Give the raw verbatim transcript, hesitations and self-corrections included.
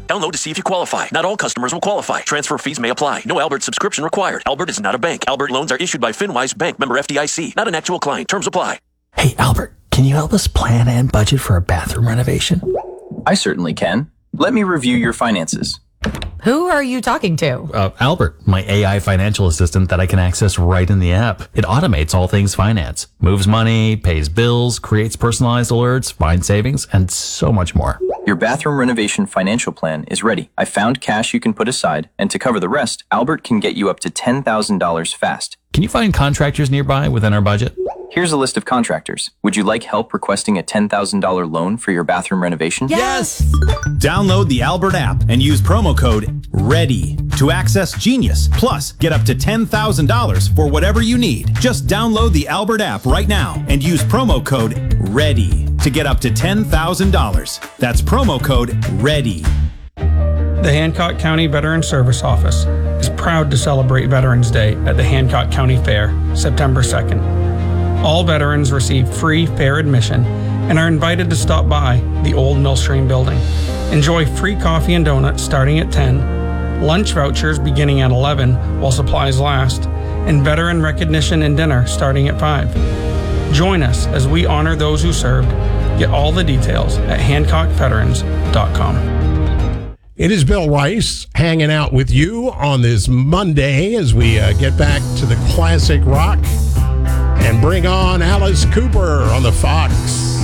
Download to see if you qualify. Not all customers will qualify. Transfer fees may apply. No Albert subscription required. Albert is not a bank. Albert loans are issued by FinWise Bank, member F D I C. Not an actual client. Terms apply. Hey, Albert, can you help us plan and budget for a bathroom renovation? I certainly can. Let me review your finances. Who are you talking to? Uh, Albert, my A I financial assistant that I can access right in the app. It automates all things finance, moves money, pays bills, creates personalized alerts, finds savings, and so much more. Your bathroom renovation financial plan is ready. I found cash you can put aside, and to cover the rest, Albert can get you up to ten thousand dollars fast. Can you find contractors nearby within our budget? Here's a list of contractors. Would you like help requesting a ten thousand dollars loan for your bathroom renovation? Yes! Download the Albert app and use promo code READY to access Genius. Plus, get up to ten thousand dollars for whatever you need. Just download the Albert app right now and use promo code READY to get up to ten thousand dollars. That's promo code READY. The Hancock County Veteran Service Office is proud to celebrate Veterans Day at the Hancock County Fair, September second. All veterans receive free fair admission and are invited to stop by the old Millstream building. Enjoy free coffee and donuts starting at ten, lunch vouchers beginning at eleven while supplies last, and veteran recognition and dinner starting at five. Join us as we honor those who served. Get all the details at hancock veterans dot com. It is Bill Rice hanging out with you on this Monday as we uh, get back to the classic rock and bring on Alice Cooper on the Fox